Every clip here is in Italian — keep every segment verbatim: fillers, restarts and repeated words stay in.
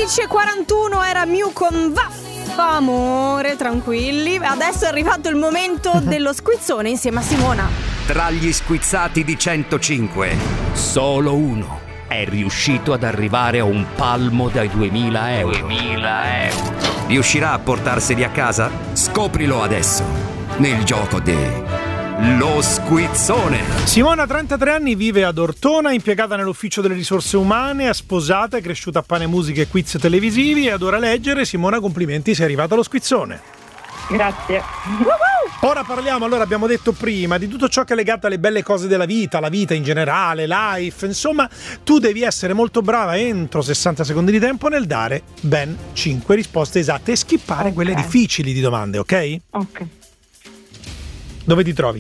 undici e quarantuno era Mew con Vaffa amore, tranquilli. Adesso è arrivato il momento dello squizzone insieme a Simona. Tra gli squizzati di centocinque, solo uno è riuscito ad arrivare a un palmo dai duemila euro. duemila euro. Riuscirà a portarseli a casa? Scoprilo adesso, nel gioco de Lo Squizzone. Simona, trentatré anni, vive ad Ortona, impiegata nell'ufficio delle risorse umane, è sposata, è cresciuta a pane, musica e quiz televisivi e adora leggere. Simona, complimenti, sei arrivata allo Squizzone. Grazie. Ora parliamo, allora abbiamo detto prima, di tutto ciò che è legato alle belle cose della vita, la vita in generale, life, insomma, tu devi essere molto brava entro sessanta secondi di tempo nel dare ben cinque risposte esatte e skippare okay. quelle difficili di domande, ok? Ok. Dove ti trovi?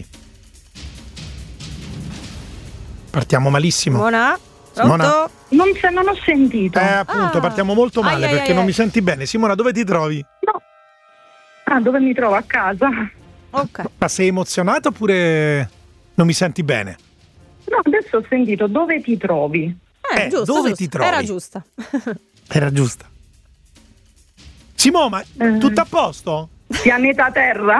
Partiamo malissimo. Simona? Simona? Non, se, non ho sentito. Eh, appunto, ah. partiamo molto male ai, perché ai, non ai. mi senti bene. Simona, dove ti trovi? No. Ah, dove mi trovo? A casa. Ok. Ma sei emozionata oppure non mi senti bene? No, adesso ho sentito dove ti trovi. Eh, eh giusto, dove giusto. ti trovi? Era giusta. Era giusta. Simona, ma eh. tutto a posto? Pianeta Terra.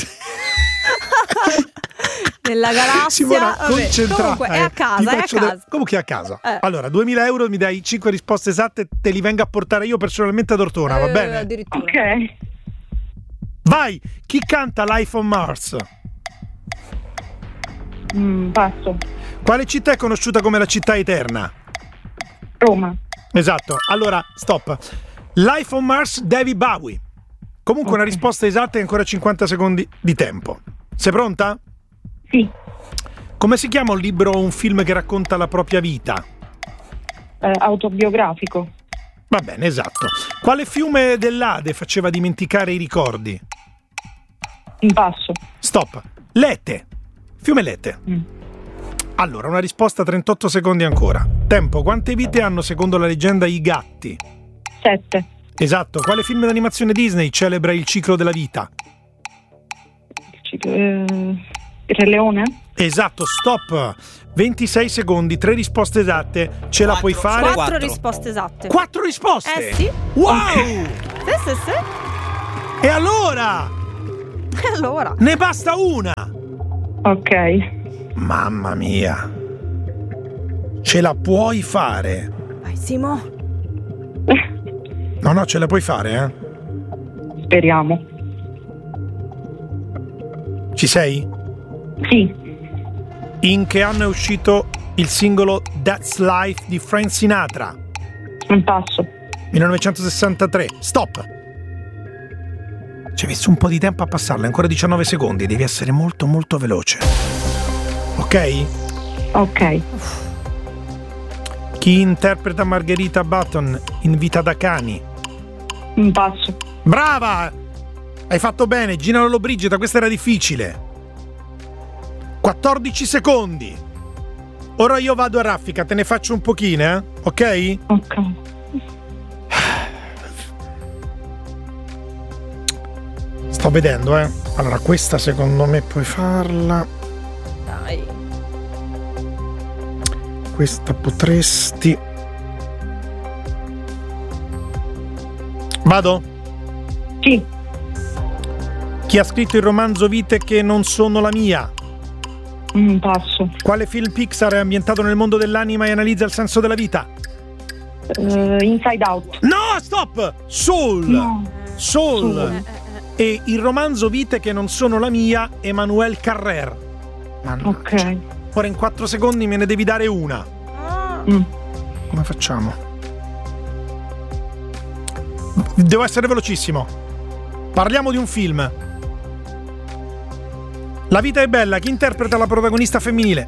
Nella galassia. Simona, concentrata. Comunque è a casa, è a casa. De... Comunque è a casa. Eh. Allora, duemila euro, mi dai cinque risposte esatte, te li vengo a portare io personalmente ad Ortona, eh, va bene? Addirittura. Ok. Vai, chi canta Life on Mars? Mm, passo. Quale città è conosciuta come la città eterna? Roma. Esatto, allora, stop. Life on Mars, David Bowie. Comunque okay. una risposta esatta e ancora cinquanta secondi di tempo. Sei pronta? Sì. Come si chiama un libro o un film che racconta la propria vita? Eh, autobiografico. Va bene, esatto. Quale fiume dell'Ade faceva dimenticare i ricordi? Un passo. Stop. Lete. Fiume Lete. Mm. Allora, una risposta, trentotto secondi ancora. Tempo. Quante vite hanno secondo la leggenda i gatti? Sette. Esatto. Quale film d'animazione Disney celebra il ciclo della vita? Il ciclo... Eh, il Re Leone? Esatto, stop. ventisei secondi, tre risposte esatte. Ce la puoi fare? Quattro, Quattro risposte esatte. Quattro risposte? Eh sì. Wow! Sì, sì, sì. E allora? E allora? Ne basta una. Ok. Mamma mia. Ce la puoi fare? Vai, Simo. No, no, ce la puoi fare, eh? Speriamo. Ci sei? Sì. In che anno è uscito il singolo That's Life di Frank Sinatra? Un passo. millenovecentosessantatré. Stop. Ci hai messo un po' di tempo a passarla, ancora diciannove secondi, devi essere molto molto veloce. Ok? Ok. Chi interpreta Margherita Button in Vita da cani? Un passo. Brava! Hai fatto bene, Gina Lollobrigida, questa era difficile. quattordici secondi. Ora io vado a raffica, te ne faccio un pochino, eh? Ok? Ok. Sto vedendo, eh. Allora, questa secondo me puoi farla. Dai. Questa potresti. Vado? Sì. Chi ha scritto il romanzo Vite che non sono la mia? Un passo. Quale film Pixar è ambientato nel mondo dell'anima e analizza il senso della vita? Uh, Inside Out. No, stop! Soul! No. Soul! Soul. E il romanzo Vite che non sono la mia, Emmanuel Carrer. Mannaggia. Ok. Ora in quattro secondi me ne devi dare una. Mm. Come facciamo? Devo essere velocissimo. Parliamo di un film. La vita è bella, chi interpreta la protagonista femminile?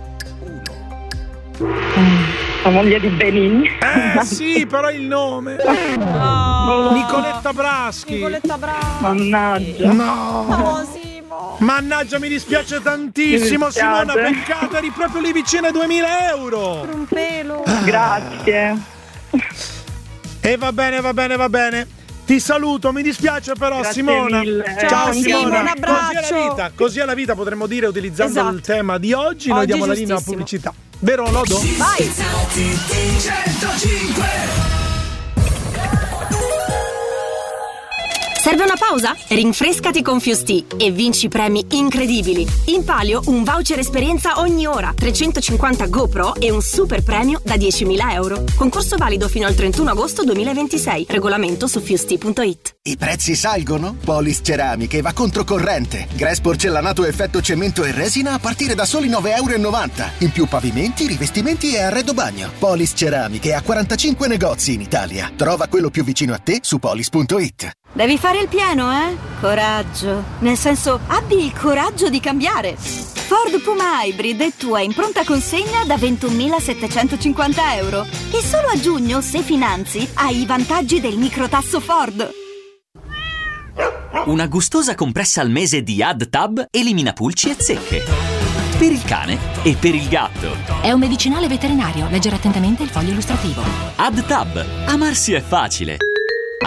La moglie di Benigni. Eh sì, però il nome. No. Nicoletta Braschi. Nicoletta Braschi. Mannaggia. No. No, Simo. Mannaggia, mi dispiace tantissimo, Mi dispiace. Simona, peccato, eri proprio lì vicino ai duemila euro. Per un pelo. Grazie. E va bene, va bene, va bene. Ti saluto, mi dispiace però. Grazie Simona. mille. Ciao, Ciao, Simona. Simo, un abbraccio. Così è la vita, così è la vita, potremmo dire, utilizzando Esatto. il tema di oggi. Noi Oggi diamo la linea alla giustissimo. pubblicità. Vero, Lodo? Vai. Serve una pausa? Rinfrescati con Fusti e vinci premi incredibili. In palio un voucher esperienza ogni ora, trecentocinquanta GoPro e un super premio da diecimila euro. Concorso valido fino al trentuno agosto duemilaventisei. Regolamento su fusti punto it. I prezzi salgono? Polis Ceramiche va controcorrente. Grass porcellanato effetto cemento e resina a partire da soli nove virgola novanta euro. In più pavimenti, rivestimenti e arredo bagno. Polis Ceramiche ha quarantacinque negozi in Italia. Trova quello più vicino a te su polis punto it. Devi fare il pieno, eh? Coraggio. Nel senso, abbi il coraggio di cambiare. Ford Puma Hybrid è tua in pronta consegna da ventunomilasettecentocinquanta euro. E solo a giugno, se finanzi, hai i vantaggi del microtasso Ford. Una gustosa compressa al mese di AddTab elimina pulci e zecche. Per il cane e per il gatto. È un medicinale veterinario. Leggere attentamente il foglio illustrativo. AddTab. Amarsi è facile.